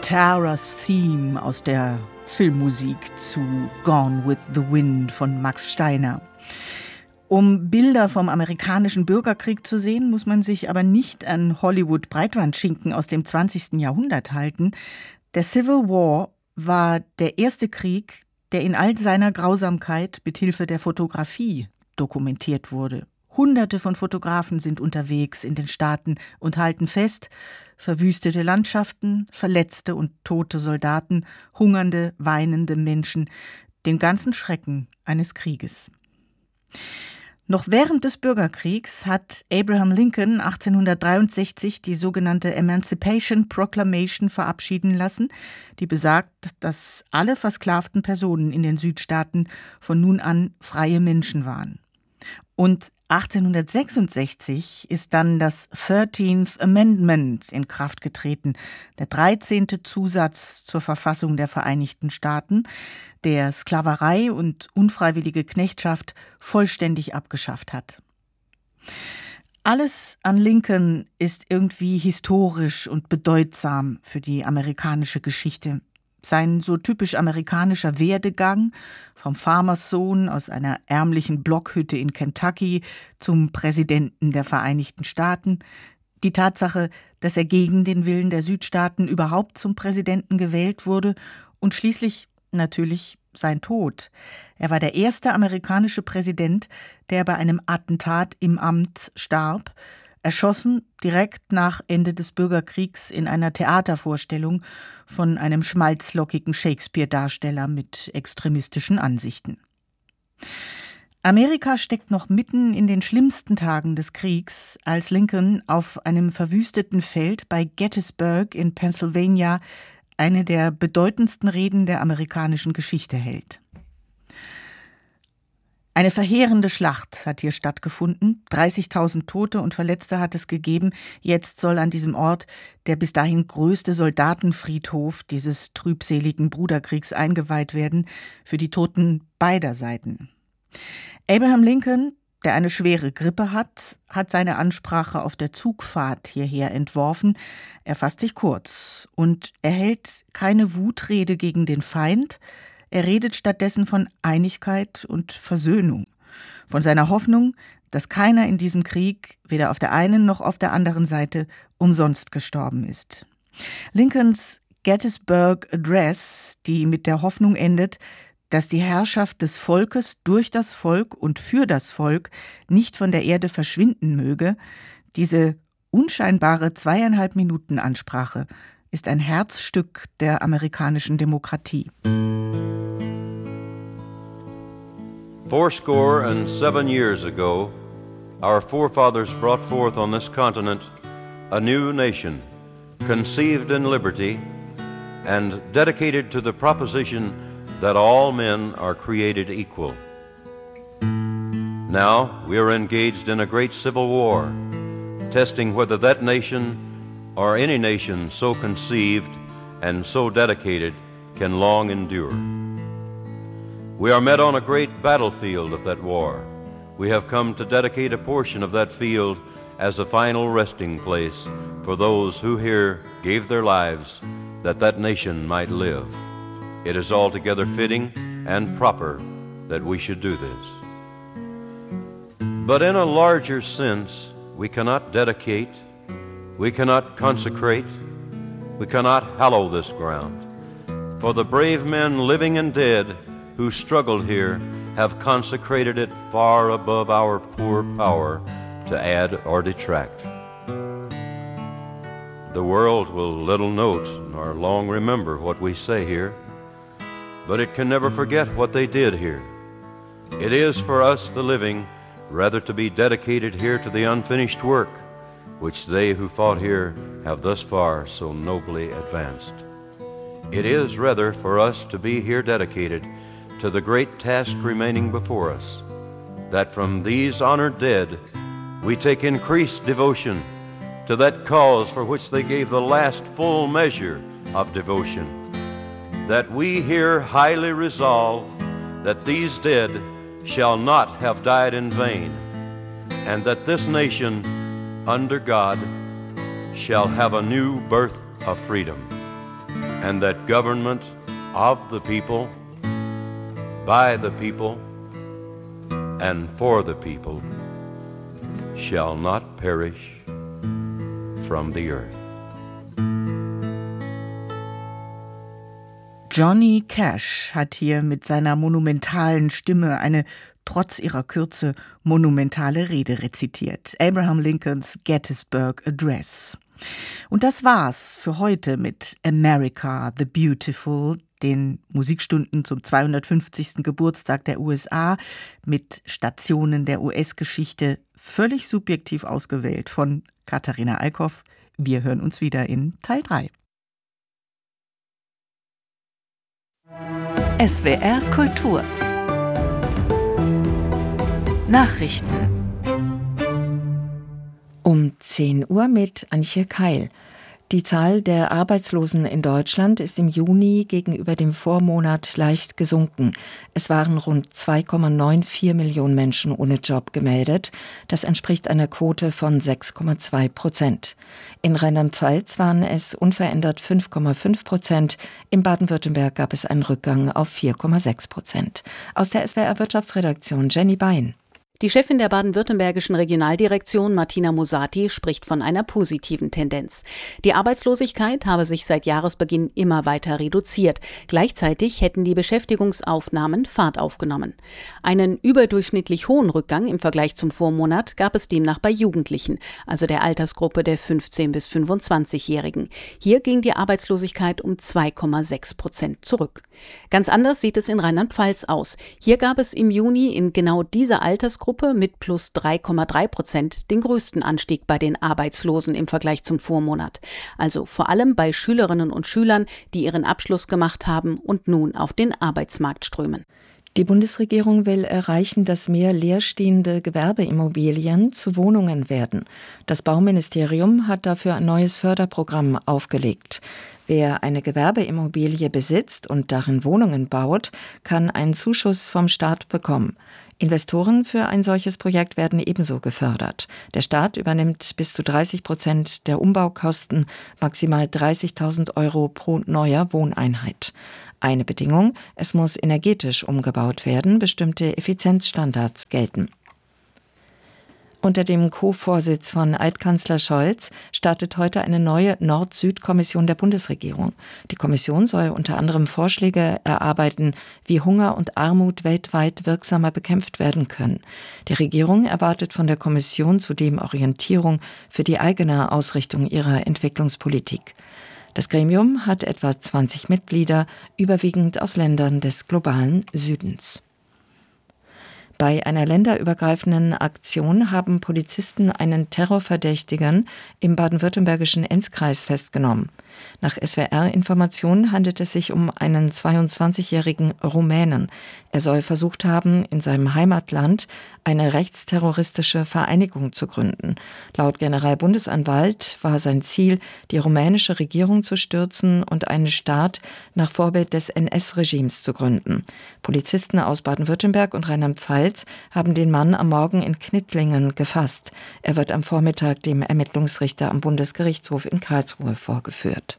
Tara's Theme aus der Filmmusik zu Gone with the Wind von Max Steiner. Um Bilder vom amerikanischen Bürgerkrieg zu sehen, muss man sich aber nicht an Hollywood-Breitbandschinken aus dem 20. Jahrhundert halten. Der Civil War war der erste Krieg, der in all seiner Grausamkeit mit Hilfe der Fotografie dokumentiert wurde. Hunderte von Fotografen sind unterwegs in den Staaten und halten fest: verwüstete Landschaften, verletzte und tote Soldaten, hungernde, weinende Menschen, den ganzen Schrecken eines Krieges. Noch während des Bürgerkriegs hat Abraham Lincoln 1863 die sogenannte Emancipation Proclamation verabschieden lassen, die besagt, dass alle versklavten Personen in den Südstaaten von nun an freie Menschen waren. Und 1866 ist dann das 13th Amendment in Kraft getreten, der 13. Zusatz zur Verfassung der Vereinigten Staaten, der Sklaverei und unfreiwillige Knechtschaft vollständig abgeschafft hat. Alles an Lincoln ist irgendwie historisch und bedeutsam für die amerikanische Geschichte. Sein so typisch amerikanischer Werdegang, vom Farmerssohn aus einer ärmlichen Blockhütte in Kentucky zum Präsidenten der Vereinigten Staaten, die Tatsache, dass er gegen den Willen der Südstaaten überhaupt zum Präsidenten gewählt wurde und schließlich natürlich sein Tod. Er war der erste amerikanische Präsident, der bei einem Attentat im Amt starb, erschossen direkt nach Ende des Bürgerkriegs in einer Theatervorstellung von einem schmalzlockigen Shakespeare-Darsteller mit extremistischen Ansichten. Amerika steckt noch mitten in den schlimmsten Tagen des Kriegs, als Lincoln auf einem verwüsteten Feld bei Gettysburg in Pennsylvania eine der bedeutendsten Reden der amerikanischen Geschichte hält. Eine verheerende Schlacht hat hier stattgefunden. 30.000 Tote und Verletzte hat es gegeben. Jetzt soll an diesem Ort der bis dahin größte Soldatenfriedhof dieses trübseligen Bruderkriegs eingeweiht werden, für die Toten beider Seiten. Abraham Lincoln, der eine schwere Grippe hat seine Ansprache auf der Zugfahrt hierher entworfen. Er fasst sich kurz und er hält keine Wutrede gegen den Feind. Er redet stattdessen von Einigkeit und Versöhnung, von seiner Hoffnung, dass keiner in diesem Krieg, weder auf der einen noch auf der anderen Seite, umsonst gestorben ist. Lincolns Gettysburg Address, die mit der Hoffnung endet, dass die Herrschaft des Volkes durch das Volk und für das Volk nicht von der Erde verschwinden möge, diese unscheinbare 2,5 Minuten Ansprache ist ein Herzstück der amerikanischen Demokratie. 77 years ago, our forefathers brought forth on this continent a new nation, conceived in liberty and dedicated to the proposition that all men are created equal. Now we are engaged in a great civil war, testing whether that nation or any nation so conceived and so dedicated can long endure. We are met on a great battlefield of that war. We have come to dedicate a portion of that field as a final resting place for those who here gave their lives that that nation might live. It is altogether fitting and proper that we should do this. But in a larger sense, we cannot dedicate, we cannot consecrate, we cannot hallow this ground. For the brave men living and dead who struggled here have consecrated it far above our poor power to add or detract. The world will little note nor long remember what we say here, but it can never forget what they did here. It is for us, the living, rather to be dedicated here to the unfinished work which they who fought here have thus far so nobly advanced. It is rather for us to be here dedicated to the great task remaining before us, that from these honored dead we take increased devotion to that cause for which they gave the last full measure of devotion, that we here highly resolve that these dead shall not have died in vain, and that this nation, under God, shall have a new birth of freedom. and that government of the people, by the people, and for the people shall not perish from the earth. Johnny Cash hat hier mit seiner monumentalen Stimme eine trotz ihrer Kürze monumentale Rede rezitiert. Abraham Lincolns Gettysburg Address. Und das war's für heute mit America the Beautiful, den Musikstunden zum 250. Geburtstag der USA mit Stationen der US-Geschichte, völlig subjektiv ausgewählt von Katharina Eickhoff. Wir hören uns wieder in Teil 3. SWR Kultur Nachrichten um 10 Uhr mit Antje Keil. Die Zahl der Arbeitslosen in Deutschland ist im Juni gegenüber dem Vormonat leicht gesunken. Es waren rund 2,94 Millionen Menschen ohne Job gemeldet. Das entspricht einer Quote von 6,2%. In Rheinland-Pfalz waren es unverändert 5,5%. In Baden-Württemberg gab es einen Rückgang auf 4,6%. Aus der SWR Wirtschaftsredaktion Jenny Bein. Die Chefin der baden-württembergischen Regionaldirektion, Martina Musati, spricht von einer positiven Tendenz. Die Arbeitslosigkeit habe sich seit Jahresbeginn immer weiter reduziert. Gleichzeitig hätten die Beschäftigungsaufnahmen Fahrt aufgenommen. Einen überdurchschnittlich hohen Rückgang im Vergleich zum Vormonat gab es demnach bei Jugendlichen, also der Altersgruppe der 15- bis 25-Jährigen. Hier ging die Arbeitslosigkeit um 2,6% zurück. Ganz anders sieht es in Rheinland-Pfalz aus. Hier gab es im Juni in genau dieser Altersgruppe mit plus 3,3% den größten Anstieg bei den Arbeitslosen im Vergleich zum Vormonat. Also vor allem bei Schülerinnen und Schülern, die ihren Abschluss gemacht haben und nun auf den Arbeitsmarkt strömen. Die Bundesregierung will erreichen, dass mehr leerstehende Gewerbeimmobilien zu Wohnungen werden. Das Bauministerium hat dafür ein neues Förderprogramm aufgelegt. Wer eine Gewerbeimmobilie besitzt und darin Wohnungen baut, kann einen Zuschuss vom Staat bekommen. Investoren für ein solches Projekt werden ebenso gefördert. Der Staat übernimmt bis zu 30% der Umbaukosten, maximal 30.000 € pro neuer Wohneinheit. Eine Bedingung: Es muss energetisch umgebaut werden, bestimmte Effizienzstandards gelten. Unter dem Co-Vorsitz von Altkanzler Scholz startet heute eine neue Nord-Süd-Kommission der Bundesregierung. Die Kommission soll unter anderem Vorschläge erarbeiten, wie Hunger und Armut weltweit wirksamer bekämpft werden können. Die Regierung erwartet von der Kommission zudem Orientierung für die eigene Ausrichtung ihrer Entwicklungspolitik. Das Gremium hat etwa 20 Mitglieder, überwiegend aus Ländern des globalen Südens. Bei einer länderübergreifenden Aktion haben Polizisten einen Terrorverdächtigen im baden-württembergischen Enzkreis festgenommen. Nach SWR-Informationen handelt es sich um einen 22-jährigen Rumänen. Er soll versucht haben, in seinem Heimatland eine rechtsterroristische Vereinigung zu gründen. Laut Generalbundesanwalt war sein Ziel, die rumänische Regierung zu stürzen und einen Staat nach Vorbild des NS-Regimes zu gründen. Polizisten aus Baden-Württemberg und Rheinland-Pfalz haben den Mann am Morgen in Knittlingen gefasst. Er wird am Vormittag dem Ermittlungsrichter am Bundesgerichtshof in Karlsruhe vorgeführt.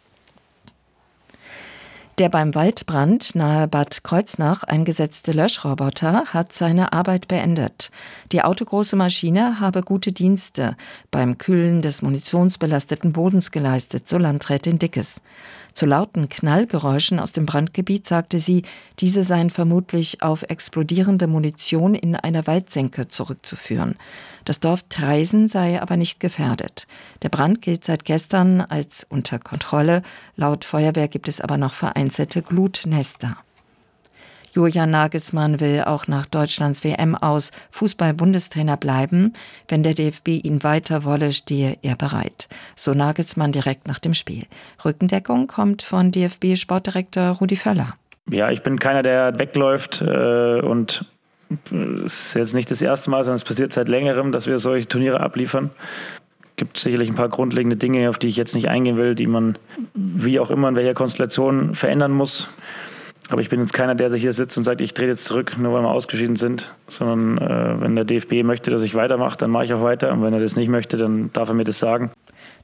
Der beim Waldbrand nahe Bad Kreuznach eingesetzte Löschroboter hat seine Arbeit beendet. Die autogroße Maschine habe gute Dienste beim Kühlen des munitionsbelasteten Bodens geleistet, so Landrätin Dickes. Zu lauten Knallgeräuschen aus dem Brandgebiet sagte sie, diese seien vermutlich auf explodierende Munition in einer Waldsenke zurückzuführen. Das Dorf Treisen sei aber nicht gefährdet. Der Brand gilt seit gestern als unter Kontrolle. Laut Feuerwehr gibt es aber noch vereinzelte Glutnester. Julian Nagelsmann will auch nach Deutschlands WM aus Fußball-Bundestrainer bleiben. Wenn der DFB ihn weiter wolle, stehe er bereit. So Nagelsmann direkt nach dem Spiel. Rückendeckung kommt von DFB-Sportdirektor Rudi Völler. Ja, ich bin keiner, der wegläuft und es ist jetzt nicht das erste Mal, sondern es passiert seit längerem, dass wir solche Turniere abliefern. Es gibt sicherlich ein paar grundlegende Dinge, auf die ich jetzt nicht eingehen will, die man wie auch immer in welcher Konstellation verändern muss. Aber ich bin jetzt keiner, der sich hier sitzt und sagt, ich drehe jetzt zurück, nur weil wir ausgeschieden sind. Sondern wenn der DFB möchte, dass ich weitermache, dann mache ich auch weiter. Und wenn er das nicht möchte, dann darf er mir das sagen.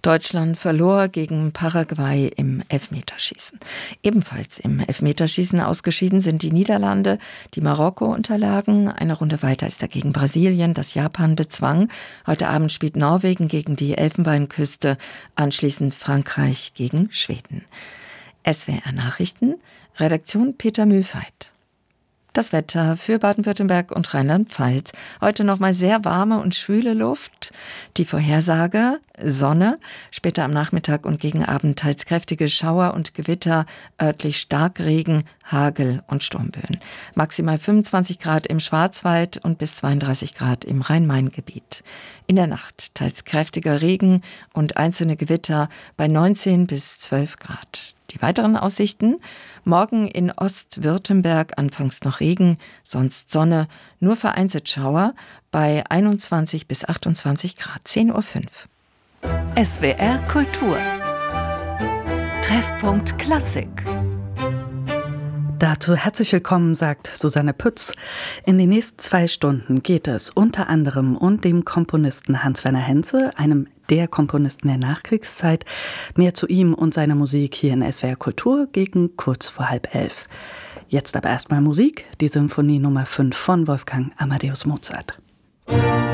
Deutschland verlor gegen Paraguay im Elfmeterschießen. Ebenfalls im Elfmeterschießen ausgeschieden sind die Niederlande, die Marokko unterlagen. Eine Runde weiter ist dagegen Brasilien, das Japan bezwang. Heute Abend spielt Norwegen gegen die Elfenbeinküste, anschließend Frankreich gegen Schweden. SWR Nachrichten, Redaktion Peter Mühlfeit. Das Wetter für Baden-Württemberg und Rheinland-Pfalz. Heute nochmal sehr warme und schwüle Luft. Die Vorhersage: Sonne, später am Nachmittag und gegen Abend teils kräftige Schauer und Gewitter, örtlich Starkregen, Hagel und Sturmböen. Maximal 25 Grad im Schwarzwald und bis 32 Grad im Rhein-Main-Gebiet. In der Nacht teils kräftiger Regen und einzelne Gewitter bei 19 bis 12 Grad. Die weiteren Aussichten: Morgen in Ostwürttemberg anfangs noch Regen, sonst Sonne, nur vereinzelt Schauer bei 21 bis 28 Grad. 10:05 Uhr. SWR Kultur. Treffpunkt Klassik. Dazu herzlich willkommen, sagt Susanne Pütz. In den nächsten 2 Stunden geht es unter anderem um den Komponisten Hans-Werner Henze, einem der Komponisten der Nachkriegszeit. Mehr zu ihm und seiner Musik hier in SWR Kultur gegen kurz vor 10:30. Jetzt aber erstmal Musik, die Symphonie Nummer 5 von Wolfgang Amadeus Mozart.